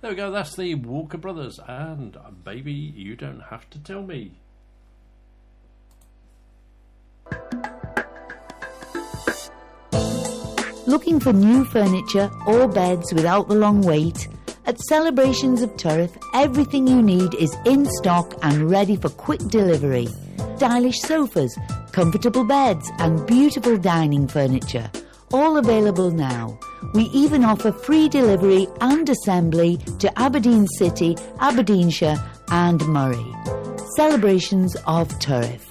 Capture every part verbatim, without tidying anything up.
There we go, that's the Walker Brothers and uh, Baby You Don't Have to Tell Me. Looking for new furniture or beds without the long wait? At Celebrations of Turriff, everything you need is in stock and ready for quick delivery. Stylish sofas, comfortable beds and beautiful dining furniture. All available now. We even offer free delivery and assembly to Aberdeen City, Aberdeenshire and Moray. Celebrations of Turriff.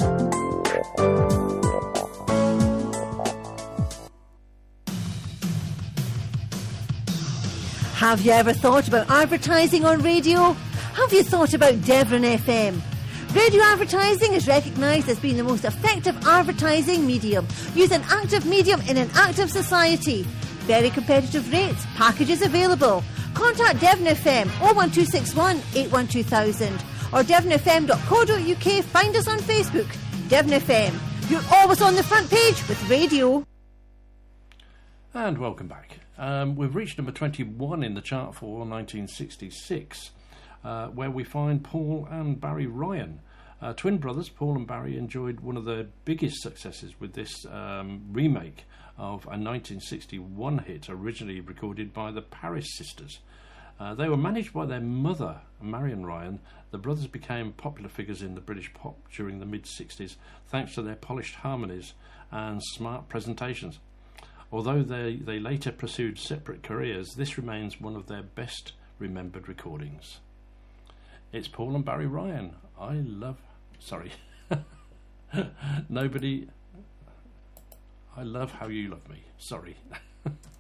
Have you ever thought about advertising on radio? Have you thought about Devon F M? Radio advertising is recognised as being the most effective advertising medium. Use an active medium in an active society. Very competitive rates, packages available. Contact Devon F M oh one two six one, eight one two thousand or devon f m dot co dot u k. Find us on Facebook. Devon F M. You're always on the front page with radio. And welcome back. Um, we've reached number twenty-one in the chart for nineteen sixty-six, uh, where we find Paul and Barry Ryan. Uh, twin brothers, Paul and Barry, enjoyed one of their biggest successes with this um, remake of a nineteen sixty-one hit originally recorded by the Paris Sisters. Uh, they were managed by their mother, Marion Ryan. The brothers became popular figures in the British pop during the mid-sixties thanks to their polished harmonies and smart presentations. Although they, they later pursued separate careers, this remains one of their best remembered recordings. It's Paul and Barry Ryan. I love... Sorry. Nobody... I love how you love me. Sorry.